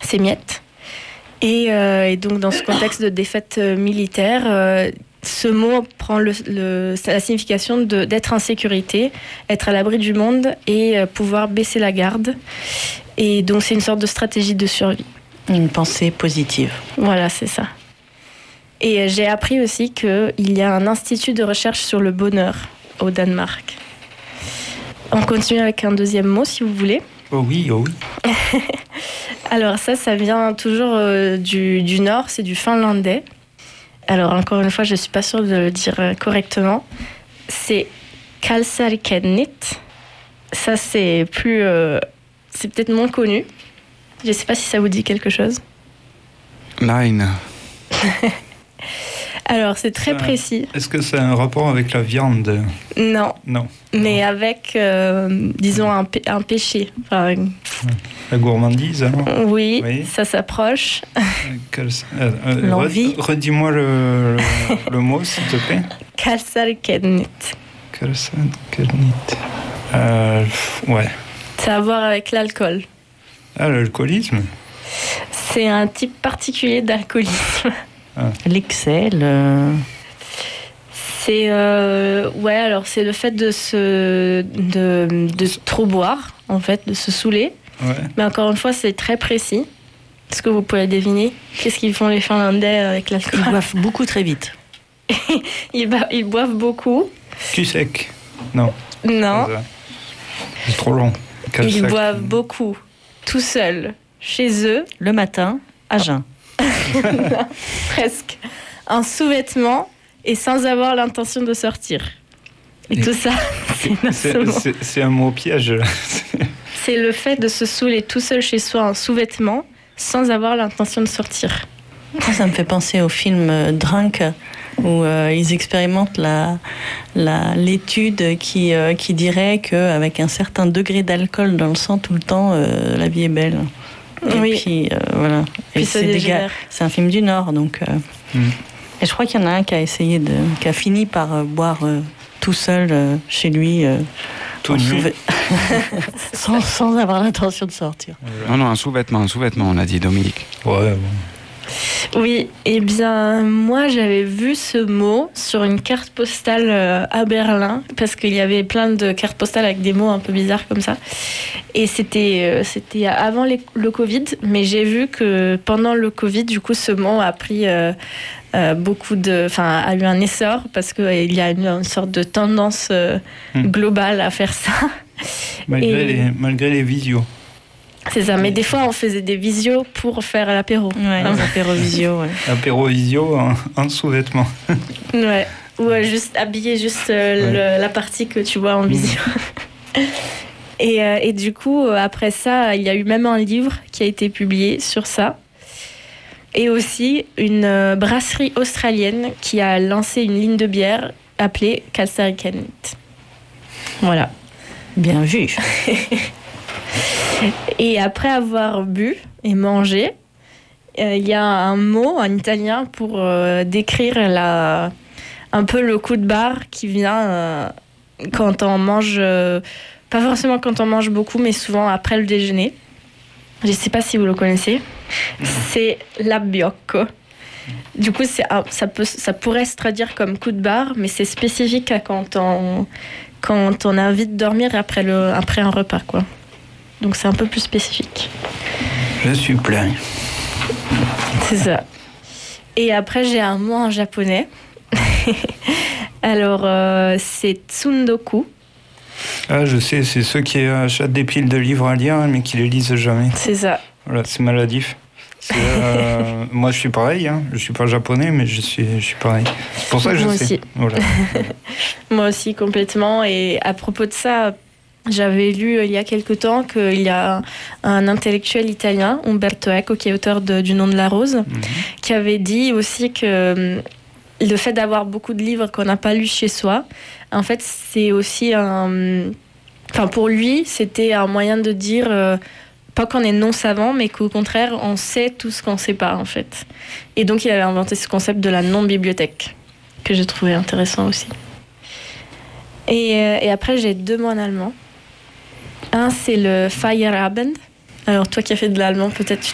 ses miettes. Et donc, dans ce contexte de défaite militaire, ce mot prend la signification d'être en sécurité, être à l'abri du monde et pouvoir baisser la garde. Et donc, c'est une sorte de stratégie de survie. Une pensée positive. Voilà, c'est ça. Et j'ai appris aussi qu'il y a un institut de recherche sur le bonheur au Danemark. On continue avec un deuxième mot, si vous voulez. Oh oui. Alors ça vient toujours du nord, c'est du finlandais. Alors encore une fois, je ne suis pas sûre de le dire correctement. C'est kalsarikennit. Ça, c'est peut-être moins connu. Je ne sais pas si ça vous dit quelque chose. Line. Alors, c'est très précis. Est-ce que c'est un rapport avec la viande ? Non. Non. Mais avec, disons, un péché. Enfin, la gourmandise, alors ? Oui, ça s'approche. L'envie. Redis-moi le mot, s'il te plaît. Kalsarikennit. Kalsarikennit. Ouais. Ça a à voir avec l'alcool. Ah, l'alcoolisme ? C'est un type particulier d'alcoolisme. L'excès, C'est alors c'est le fait de trop boire, en fait, de se saouler. Ouais. Mais encore une fois, c'est très précis. Est-ce que vous pouvez deviner qu'est-ce qu'ils font les Finlandais avec l'alcool ? Ils boivent beaucoup très vite. Ils boivent beaucoup. Cul sec ? Non. Non. C'est trop long. Ils boivent beaucoup, tout seuls, chez eux. Le matin, à jeun. Non, presque. Un sous-vêtement et sans avoir l'intention de sortir. Et tout ça, c'est un mot piège. C'est le fait de se saouler tout seul chez soi en sous-vêtements sans avoir l'intention de sortir. Ça me fait penser au film Drunk où ils expérimentent l'étude qui dirait qu'avec un certain degré d'alcool dans le sang tout le temps, la vie est belle. Et puis voilà. Et c'est un film du Nord, donc. Et je crois qu'il y en a un qui a fini par boire tout seul chez lui, sans avoir l'intention de sortir. Non, un sous-vêtement, on a dit, Dominique. Ouais. Bon. Oui, eh bien, moi, j'avais vu ce mot sur une carte postale à Berlin, parce qu'il y avait plein de cartes postales avec des mots un peu bizarres comme ça. Et c'était avant le Covid, mais j'ai vu que pendant le Covid, du coup, ce mot a pris a eu un essor, parce qu'il y a une sorte de tendance globale à faire ça. Malgré les visios. C'est ça, mais des fois on faisait des visios pour faire l'apéro. Ouais, l'apéro-visio, ouais. Apéro-visio en sous-vêtements. Ouais, ou juste habiller la partie que tu vois en visio. Et du coup, après ça, il y a eu même un livre qui a été publié sur ça. Et aussi une brasserie australienne qui a lancé une ligne de bière appelée Kalsarikennit. Voilà. Bien vu. Et après avoir bu et mangé, il y a un mot en italien pour décrire un peu le coup de barre qui vient quand on mange, pas forcément quand on mange beaucoup, mais souvent après le déjeuner. Je ne sais pas si vous le connaissez. C'est l'abbiocco. Du coup, ça pourrait se traduire comme coup de barre, mais c'est spécifique à quand on a envie de dormir après un repas, quoi. Donc c'est un peu plus spécifique. Je suis plein. C'est ça. Et après, j'ai un mot en japonais. Alors, c'est tsundoku. Ah, je sais, c'est ceux qui achètent des piles de livres à lire, mais qui les lisent jamais. C'est ça. Voilà, c'est maladif. Moi, je suis pareil. Hein. Je suis pas japonais, mais je suis pareil. C'est pour ça que je sais. Aussi. Voilà. Moi aussi, complètement. Et à propos de ça, j'avais lu il y a quelque temps qu'il y a un intellectuel italien, Umberto Eco, qui est auteur du Nom de la rose, qui avait dit aussi que le fait d'avoir beaucoup de livres qu'on n'a pas lus chez soi, en fait, c'est aussi pour lui, c'était un moyen de dire, pas qu'on est non savant, mais qu'au contraire, on sait tout ce qu'on ne sait pas, en fait. Et donc, il avait inventé ce concept de la non-bibliothèque, que j'ai trouvé intéressant aussi. Et après, j'ai 2 mots en allemand. Un, c'est le Feierabend. Alors, toi qui as fait de l'allemand, peut-être